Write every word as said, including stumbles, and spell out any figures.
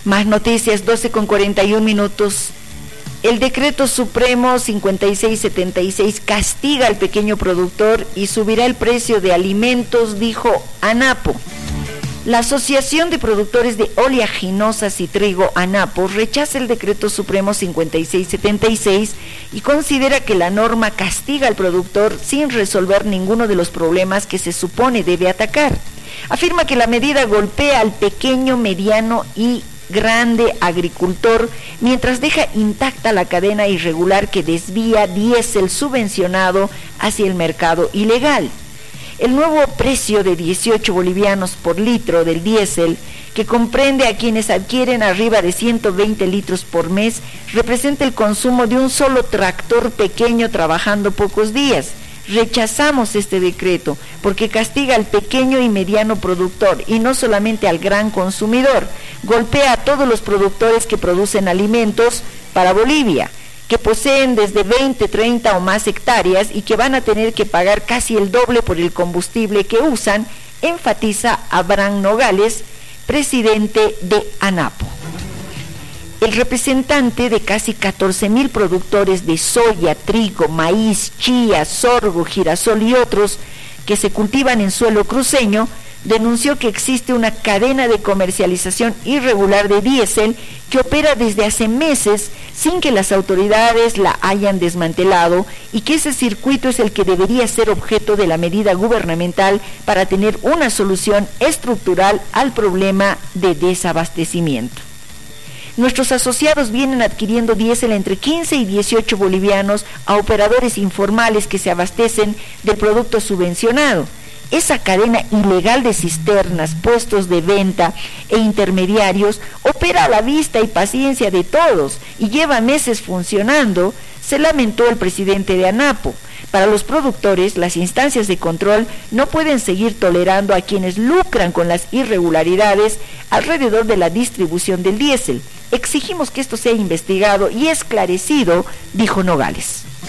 Más noticias, doce con cuarenta y un minutos. El decreto supremo cincuenta y seis setenta y seis castiga al pequeño productor y subirá el precio de alimentos, dijo ANAPO. La Asociación de Productores de Oleaginosas y Trigo, ANAPO, rechaza el decreto supremo cincuenta y seis setenta y seis y considera que la norma castiga al productor sin resolver ninguno de los problemas que se supone debe atacar. Afirma que la medida golpea al pequeño, mediano y grande agricultor, mientras deja intacta la cadena irregular que desvía diésel subvencionado hacia el mercado ilegal. El nuevo precio de dieciocho bolivianos por litro del diésel, que comprende a quienes adquieren arriba de ciento veinte litros por mes, representa el consumo de un solo tractor pequeño trabajando pocos días. Rechazamos este decreto porque castiga al pequeño y mediano productor y no solamente al gran consumidor. Golpea a todos los productores que producen alimentos para Bolivia, que poseen desde veinte, treinta o más hectáreas y que van a tener que pagar casi el doble por el combustible que usan, enfatiza Abraham Nogales, presidente de ANAPO. El representante de casi catorce mil productores de soya, trigo, maíz, chía, sorgo, girasol y otros que se cultivan en suelo cruceño, denunció que existe una cadena de comercialización irregular de diésel que opera desde hace meses sin que las autoridades la hayan desmantelado y que ese circuito es el que debería ser objeto de la medida gubernamental para tener una solución estructural al problema de desabastecimiento. Nuestros asociados vienen adquiriendo diésel entre quince y dieciocho bolivianos a operadores informales que se abastecen del producto subvencionado. Esa cadena ilegal de cisternas, puestos de venta e intermediarios opera a la vista y paciencia de todos y lleva meses funcionando, se lamentó el presidente de ANAPO. Para los productores, las instancias de control no pueden seguir tolerando a quienes lucran con las irregularidades alrededor de la distribución del diésel. Exigimos que esto sea investigado y esclarecido, dijo Nogales.